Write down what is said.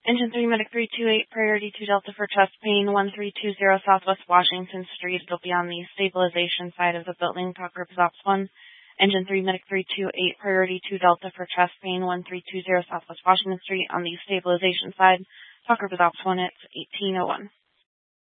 Engine 3, Medic 328, priority 2 Delta for chest pain, 1320 Southwest Washington Street. It'll be on the stabilization side of the building. Talk group is Ops 1. Engine 3, Medic 328, priority 2 Delta for chest pain, 1320 Southwest Washington Street on the stabilization side. Talk group is Ops 1, it's 1801.